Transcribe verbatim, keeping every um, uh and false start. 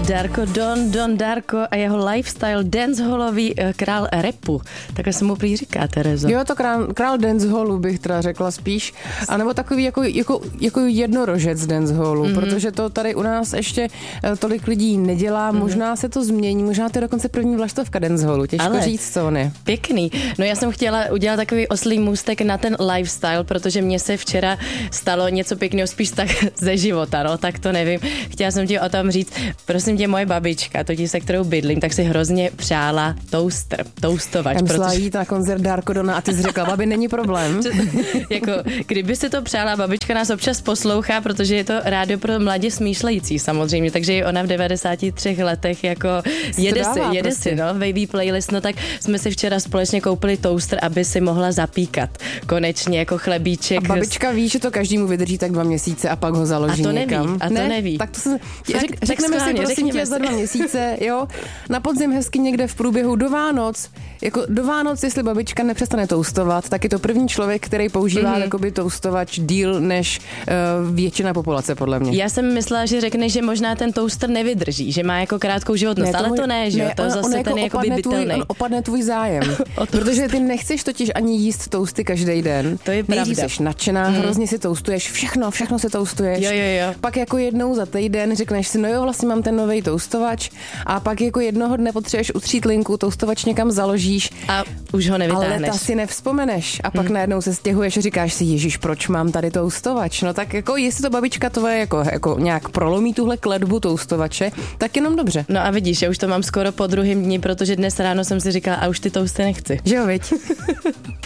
Darko Don, Don Darko a jeho lifestyle dancehallový král rapu. Takhle se mu prý říká, Terezo. Jo, to král, král dancehallu bych teda řekla spíš. A nebo takový jako, jako, jako jednorožec dancehallu, mm-hmm. protože to tady u nás ještě tolik lidí nedělá. Mm-hmm. Možná se to změní, možná to je dokonce první vlaštovka dancehallu. Těžko Ale říct, co on je. Pěkný. No já jsem chtěla udělat takový oslý můstek na ten lifestyle, protože mně se včera stalo něco pěkného, spíš tak ze života, no, tak to nevím. Chtěla jsem ti o tom říct, prosím tě, moje babička, totiž se kterou bydlím, tak si hrozně přála toaster, toastovač. Já musela protože... jít na koncert Darko Dona a ty jsi řekla, babi, není problém. Jako, kdyby si to přála, babička nás občas poslouchá, protože je to rádio pro mladě smýšlející samozřejmě, takže i ona v devadesáti třech letech jako jede si, jede prostě. si, no, baby playlist, no tak jsme si včera společně koupili toaster, aby si mohla zapíkat. Konečně jako chlebíček. A babička ví, že to každému vydrží tak dva měsíce a pak ho založí A to někam. neví, a to ne? neví. Tak to se, Fakt, řek, řekneme si, prosím tě, za dva měsíce, jo, na podzim hezky někde v průběhu do Vánoc, jako do Vánoc, jestli babička nepřestane toastovat, tak je to první člověk, který používá mm-hmm. jakoby toastovač díl než uh, většina populace, podle mě. Já jsem myslela, že řekne, že možná ten toaster nevydrží, že má jako krátkou životnost, ne, ale to ne, že jo, to on, zase on ten jako je jakoby bytelný. On opadne tvůj zájem, protože ty nechceš totiž ani jíst toasty každý den. To je pravda. Nejdřív jsi nadšená, hmm. hrozně si toastuješ, všechno, všechno si toastuješ. Jo, jo, jo. Pak jako jednou za týden řekneš si, no jo, vlastně mám ten nový toastovač a pak jako jednoho dne potřebuješ utřít linku, toastovač někam založíš. A už ho nevytáhneš. Ale ta si nevzpomeneš a pak hmm. najednou se stěhuješ a říkáš si, ježiš, proč mám tady toastovač? No tak jako jestli to babička tvoje jako, jako nějak prolomí tuhle kletbu toastovače, tak jenom dobře. No a vidíš, já už to mám skoro po druhém dni, protože dnes ráno jsem si říkala, a už ty toasty nechci. Že jo, viď?